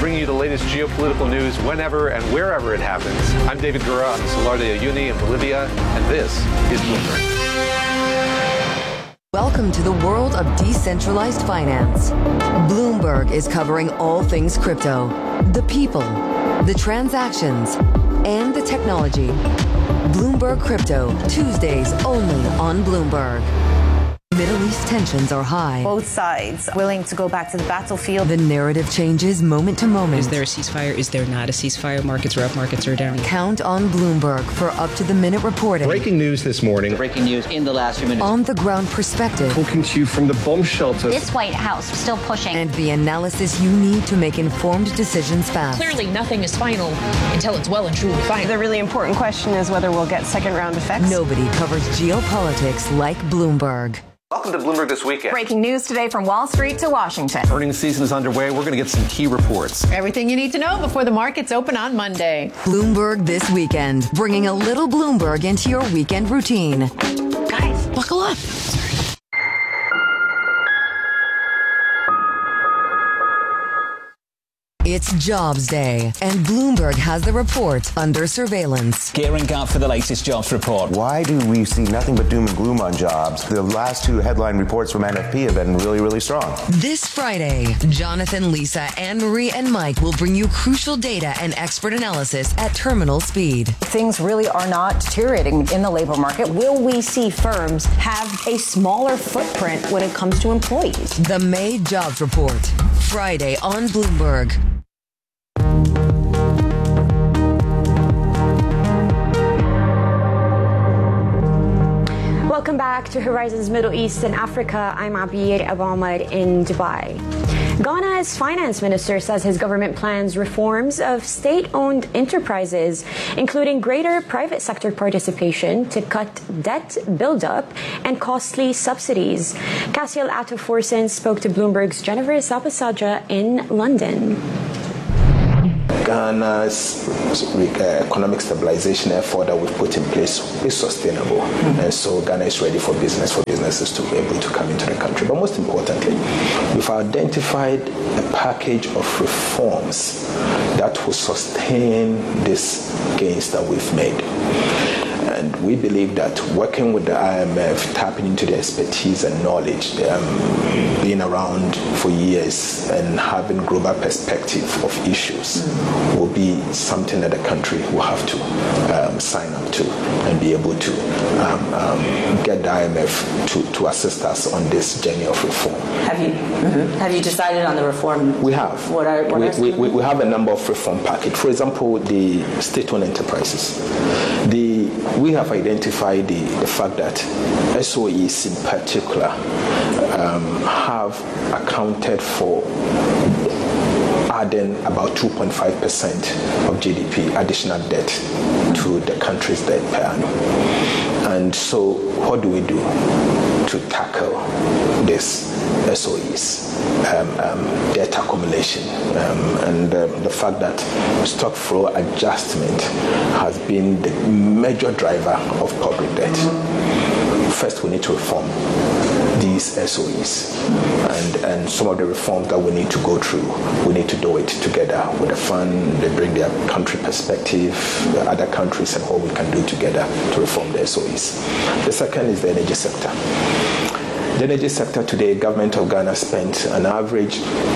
bringing you the latest geopolitical news whenever and wherever it happens. I'm David Gura on the Salar de Uyuni in Bolivia, and this is Bloomberg. Welcome to the world of decentralized finance. Bloomberg is covering all things crypto, the people, the transactions, and the technology. Bloomberg Crypto, Tuesdays only on Bloomberg. Middle East tensions are high. Both sides willing to go back to the battlefield. The narrative changes moment to moment. Is there a ceasefire? Is there not a ceasefire? Markets are up, markets are down. Count on Bloomberg for up-to-the-minute reporting. Breaking news this morning. Breaking news in the last few minutes. On-the-ground perspective. Talking to you from the bomb shelter. This White House still pushing. And the analysis you need to make informed decisions fast. Clearly, nothing is final until it's well and truly final. The really important question is whether we'll get second-round effects. Nobody covers geopolitics like Bloomberg. Welcome to Bloomberg This Weekend. Breaking news today from Wall Street to Washington. Earnings season is underway. We're going to get some key reports. Everything you need to know before the markets open on Monday. Bloomberg This Weekend, bringing a little Bloomberg into your weekend routine. Guys, buckle up. It's Jobs Day, and Bloomberg has the report under surveillance. Gearing up for the latest jobs report. Why do we see nothing but doom and gloom on jobs? The last two headline reports from NFP have been really, really strong. This Friday, Jonathan, Lisa, Anne-Marie, and Mike will bring you crucial data and expert analysis at terminal speed. Things really are not deteriorating in the labor market. Will we see firms have a smaller footprint when it comes to employees? The May Jobs Report, Friday on Bloomberg. Welcome back to Horizons Middle East and Africa. I'm Abir Abahmed in Dubai. Ghana's finance minister says his government plans reforms of state-owned enterprises, including greater private sector participation to cut debt buildup and costly subsidies. Cassiel Atoforsen spoke to Bloomberg's Jennifer Zabasaja in London. Ghana's economic stabilization effort that we've put in place is sustainable. And so Ghana is ready for businesses to be able to come into the country. But most importantly, we've identified a package of reforms that will sustain these gains that we've made. And we believe that working with the IMF, tapping into the expertise and knowledge, being around for years and having global perspective of issues will be something that the country will have to sign up to and be able to get the IMF to assist us on this journey of reform. Have you decided on the reform? We have. What are we have a number of reform packages. For example, the state-owned enterprises. We have identified the fact that SOEs in particular have accounted for adding about 2.5% of GDP additional debt to the country's debt per annum. And so what do we do to tackle this SOEs, debt accumulation, and the fact that stock flow adjustment has been the major driver of public debt? First, we need to reform these SOEs, and some of the reforms that we need to go through, we need to do it together with the fund. They bring their country perspective, the other countries, and what we can do together to reform the SOEs. The second is the energy sector. The energy sector today, government of Ghana spent an average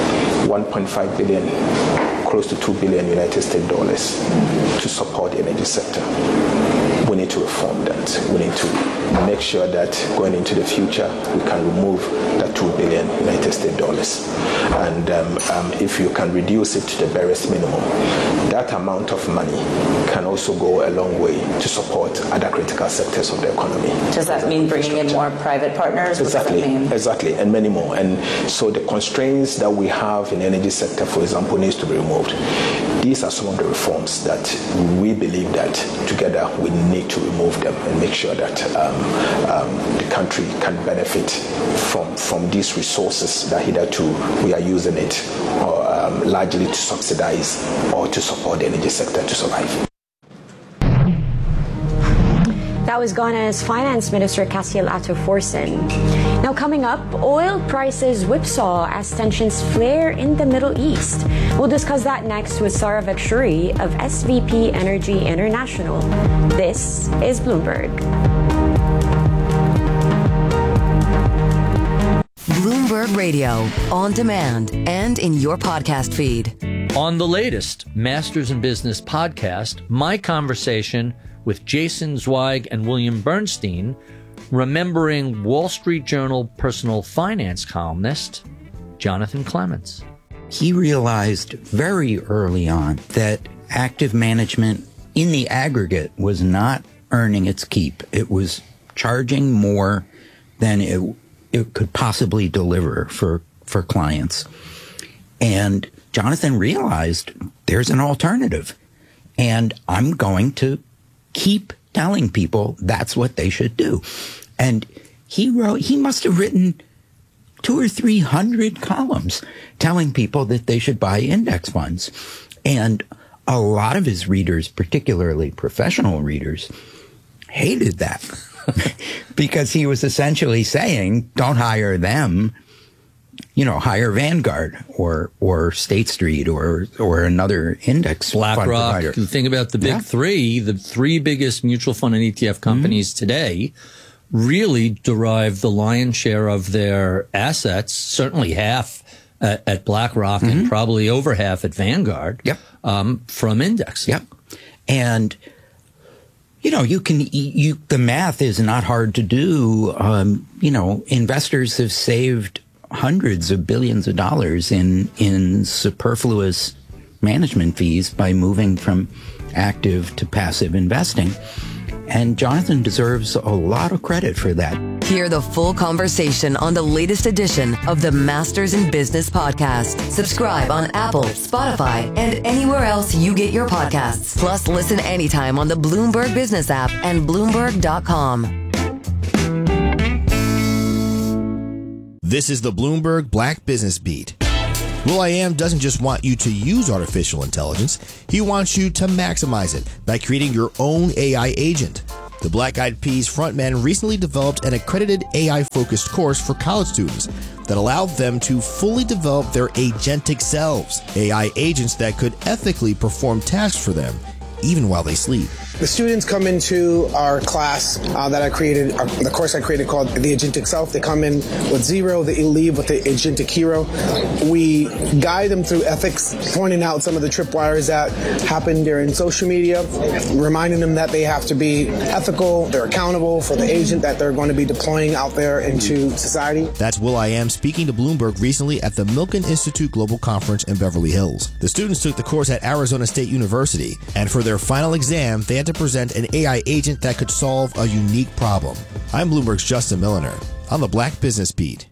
1.5 billion, close to 2 billion United States dollars to support the energy sector. We need to reform that. We need to make sure that going into the future, we can remove that 2 billion United States dollars. And if you can reduce it to the barest minimum, that amount of money can also go a long way to support other critical sectors of the economy. Does that mean bringing in more private partners? Exactly, and many more. And so the constraints that we have in the energy sector, for example, needs to be removed. These are some of the reforms that we believe that together we need to remove them and make sure that the country can benefit from these resources that hitherto we are using it largely to subsidize or to support the energy sector to survive. That was Ghana's Finance Minister Cassiel Ato Forson. Now coming up, oil prices whipsaw as tensions flare in the Middle East. We'll discuss that next with Sarah Vekshuri of SVP Energy International. This is Bloomberg. Bloomberg Radio, on demand and in your podcast feed. On the latest Masters in Business podcast, my conversation with Jason Zweig and William Bernstein, remembering Wall Street Journal personal finance columnist Jonathan Clements. He realized very early on that active management in the aggregate was not earning its keep. It was charging more than it could possibly deliver for clients. And Jonathan realized there's an alternative. And I'm going to keep telling people that's what they should do. And he must have written 200 or 300 columns telling people that they should buy index funds. And a lot of his readers, particularly professional readers, hated that because he was essentially saying, don't hire them, hire Vanguard or State Street or another index fund provider. BlackRock. Think about the big three. The three biggest mutual fund and ETF companies today really derive the lion's share of their assets, certainly half at BlackRock and probably over half at Vanguard, from indexing. Yep. And the math is not hard to do. Investors have saved hundreds of billions of dollars in superfluous management fees by moving from active to passive investing. And Jonathan deserves a lot of credit for that. Hear the full conversation on the latest edition of the Masters in Business podcast. Subscribe on Apple, Spotify, and anywhere else you get your podcasts. Plus, listen anytime on the Bloomberg Business app and Bloomberg.com. This is the Bloomberg Black Business Beat. will.i.am doesn't just want you to use artificial intelligence, he wants you to maximize it by creating your own AI agent. The Black Eyed Peas frontman recently developed an accredited AI-focused course for college students that allowed them to fully develop their agentic selves, AI agents that could ethically perform tasks for them, even while they sleep. The students come into our class that I created, the course I created called The Agentic Self. They come in with zero, they leave with the Agentic Hero. We guide them through ethics, pointing out some of the tripwires that happen during social media, reminding them that they have to be ethical, they're accountable for the agent that they're going to be deploying out there into society. That's will.i.am speaking to Bloomberg recently at the Milken Institute Global Conference in Beverly Hills. The students took the course at Arizona State University, and for their final exam, they had to present an AI agent that could solve a unique problem. I'm Bloomberg's Justin Milliner on the Black Business Beat.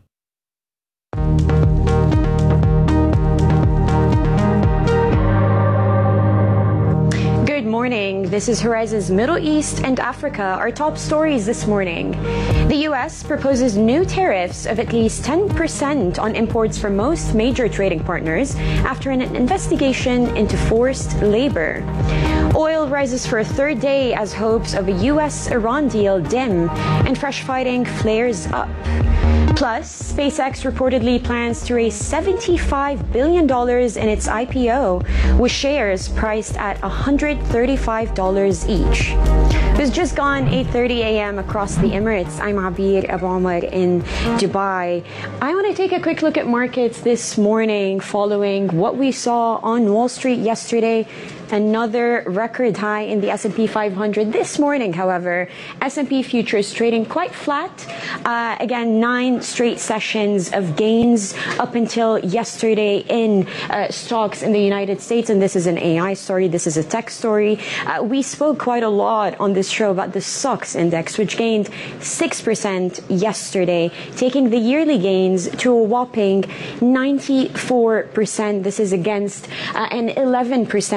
Good morning. This is Horizon's Middle East and Africa. Our top stories this morning. The U.S. proposes new tariffs of at least 10% on imports from most major trading partners after an investigation into forced labor. Oil rises for a third day as hopes of a U.S.-Iran deal dim and fresh fighting flares up. Plus, SpaceX reportedly plans to raise $75 billion in its IPO, with shares priced at $135 each. It's just gone 8:30 a.m. across the Emirates. I'm Abir Abu Omar in Dubai. I want to take a quick look at markets this morning following what we saw on Wall Street yesterday. Another record high in the S&P 500 this morning, however. S&P futures trading quite flat. Again, 9 straight sessions of gains up until yesterday in stocks in the United States. And this is an AI story. This is a tech story. We spoke quite a lot on this show about the SOX index, which gained 6% yesterday, taking the yearly gains to a whopping 94%. This is against an 11% gain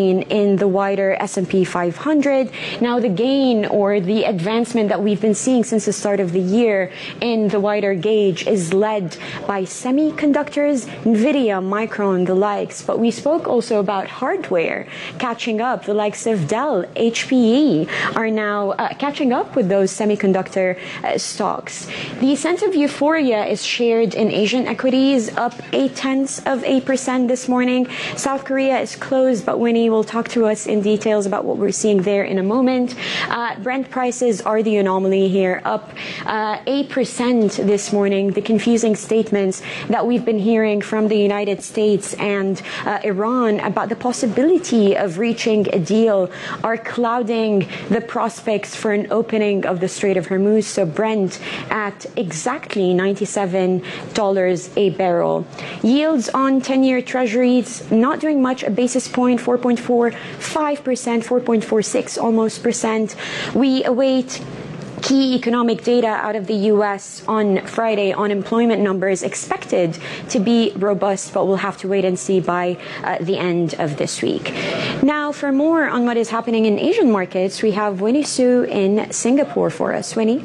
gain in the wider S&P 500. Now, the gain or the advancement that we've been seeing since the start of the year in the wider gauge is led by semiconductors, Nvidia, Micron, the likes. But we spoke also about hardware catching up. The likes of Dell, HPE are now catching up with those semiconductor stocks. The sense of euphoria is shared in Asian equities, up 0.8% this morning. South Korea is closed, but Winnie will talk to us in details about what we're seeing there in a moment. Brent prices are the anomaly here, up 8% this morning. The confusing statements that we've been hearing from the United States and Iran about the possibility of reaching a deal are clouding the prospects for an opening of the Strait of Hormuz. So Brent at exactly $97 a barrel. Yields on 10-year treasuries not doing much, a basis point, 4.45%, 4.46 almost percent. We await key economic data out of the U.S. on Friday. Unemployment numbers expected to be robust, but we'll have to wait and see by the end of this week. Now, for more on what is happening in Asian markets, we have Winnie Su in Singapore for us. Winnie?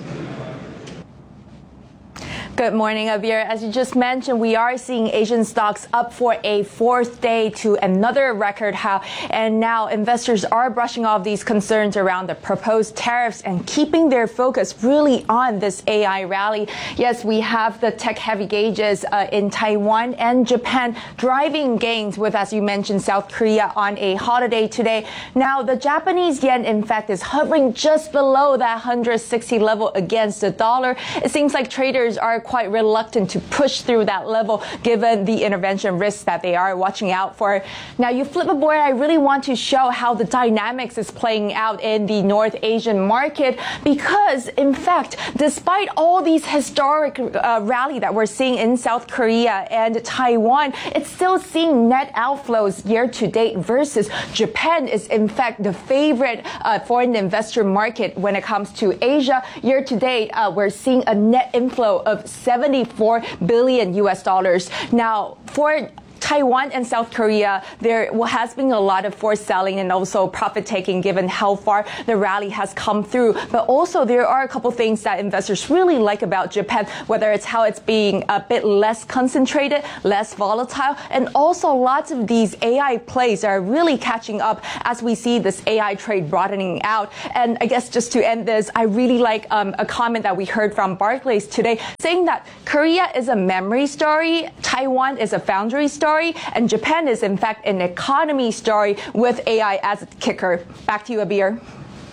Good morning, Abir. As you just mentioned, we are seeing Asian stocks up for a fourth day to another record high. And now investors are brushing off these concerns around the proposed tariffs and keeping their focus really on this AI rally. Yes, we have the tech-heavy gauges in Taiwan and Japan driving gains with, as you mentioned, South Korea on a holiday today. Now, the Japanese yen, in fact, is hovering just below that 160 level against the dollar. It seems like traders are quite reluctant to push through that level given the intervention risks that they are watching out for. Now, you flip a board, I really want to show how the dynamics is playing out in the North Asian market because, in fact, despite all these historic rally that we're seeing in South Korea and Taiwan, it's still seeing net outflows year to date versus Japan is, in fact, the favorite foreign investor market when it comes to Asia. Year to date, we're seeing a net inflow of 74 billion US dollars. Now, for Taiwan and South Korea, there has been a lot of forced selling and also profit taking given how far the rally has come through. But also there are a couple things that investors really like about Japan, whether it's how it's being a bit less concentrated, less volatile, and also lots of these AI plays are really catching up as we see this AI trade broadening out. And I guess just to end this, I really like a comment that we heard from Barclays today saying that Korea is a memory story, Taiwan is a foundry story, and Japan is, in fact, an economy story with AI as a kicker. Back to you, Abir.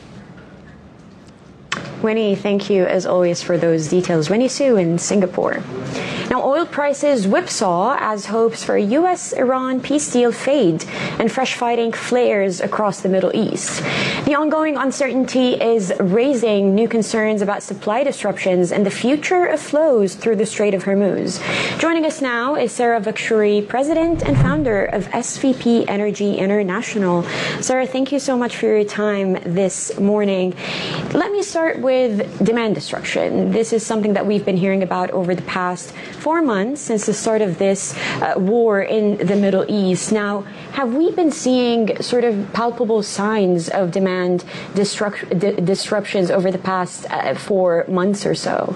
Winnie, thank you as always for those details. Winnie Su in Singapore. Now, oil prices whipsaw as hopes for a U.S.-Iran peace deal fade and fresh fighting flares across the Middle East. The ongoing uncertainty is raising new concerns about supply disruptions and the future of flows through the Strait of Hormuz. Joining us now is Sarah Vakshuri, President and founder of SVP Energy International. Sarah, thank you so much for your time this morning. Let me start with demand destruction. This is something that we've been hearing about over the past 4 months since the start of this war in the Middle East. Now, have we been seeing sort of palpable signs of demand disruptions over the past 4 months or so?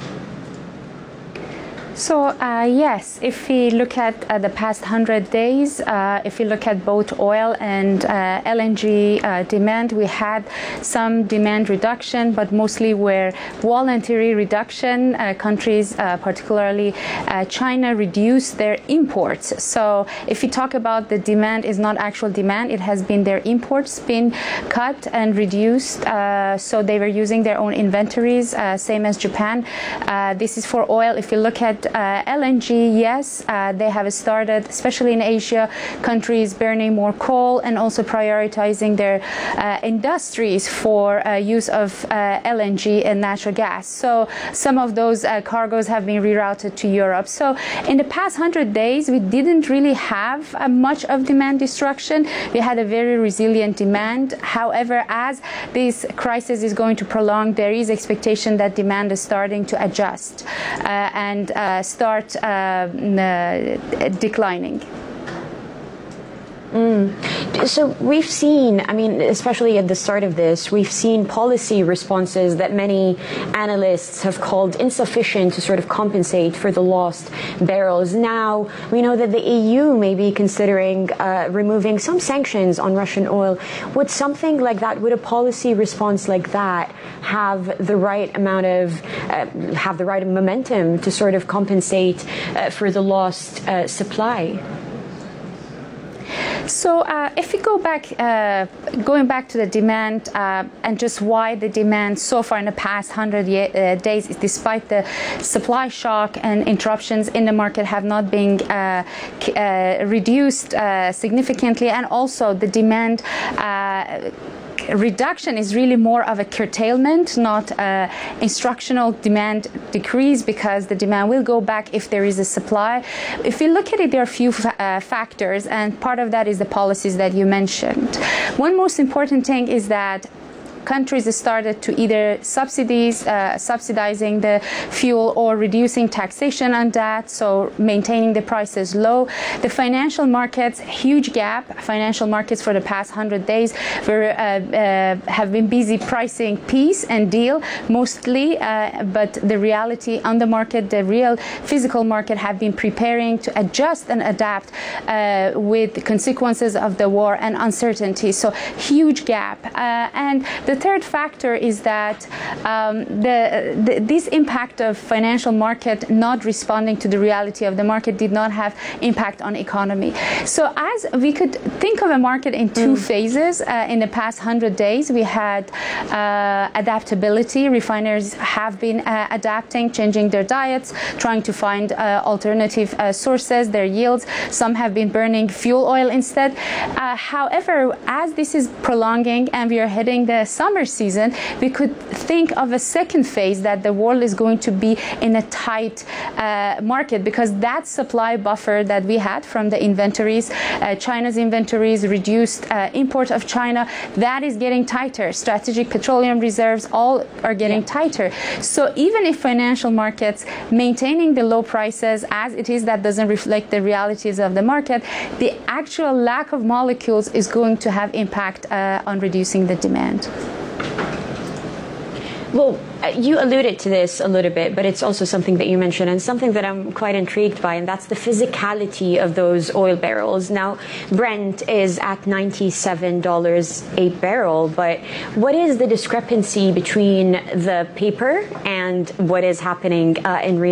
So, yes, if we look at the past 100 days, if we look at both oil and LNG demand, we had some demand reduction, but mostly were voluntary reduction. Countries, particularly China, reduced their imports. So if we talk about the demand is not actual demand, it has been their imports been cut and reduced. So they were using their own inventories, same as Japan. This is for oil. If you look at LNG, yes, they have started, especially in Asia, countries burning more coal and also prioritizing their industries for use of LNG and natural gas. So some of those cargoes have been rerouted to Europe. So in the past 100 days, we didn't really have much of demand destruction. We had a very resilient demand. However, as this crisis is going to prolong, there is expectation that demand is starting to adjust and start declining. So we've seen, I mean, especially at the start of this, we've seen policy responses that many analysts have called insufficient to sort of compensate for the lost barrels. Now, we know that the EU may be considering removing some sanctions on Russian oil. Would something like that, would a policy response like that have the right amount of, have the right momentum to sort of compensate for the lost supply? So if we go back, going back to the demand and just why the demand so far in the past 100 days, despite the supply shock and interruptions in the market, have not been reduced significantly, and also the demand reduction is really more of a curtailment, not instructional demand decrease, because the demand will go back if there is a supply. If you look at it, there are a few factors, and part of that is the policies that you mentioned. One most important thing is that countries started to either subsidizing the fuel or reducing taxation on that, so maintaining the prices low. The financial markets, huge gap. Financial markets for the past 100 days have been busy pricing peace and deal mostly, but the reality on the market, the real physical market, have been preparing to adjust and adapt with the consequences of the war and uncertainty. So huge gap. And the third factor is that this impact of financial market not responding to the reality of the market did not have impact on economy. So as we could think of a market in two phases, in the past 100 days, we had adaptability. Refiners have been adapting, changing their diets, trying to find alternative sources, their yields. Some have been burning fuel oil instead. However, as this is prolonging and we are heading the summer season, we could think of a second phase that the world is going to be in a tight market, because that supply buffer that we had from the inventories, China's inventories, reduced import of China, that is getting tighter. Strategic petroleum reserves all are getting tighter. So even if financial markets maintaining the low prices as it is, that doesn't reflect the realities of the market, the actual lack of molecules is going to have impact on reducing the demand. Well, you alluded to this a little bit, but it's also something that you mentioned and something that I'm quite intrigued by, and that's the physicality of those oil barrels. Now, Brent is at $97 a barrel, but what is the discrepancy between the paper and what is happening in reality?